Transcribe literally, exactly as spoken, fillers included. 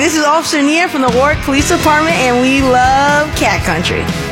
This is Officer Nia from the Warwick Police Department, and we love Cat Country.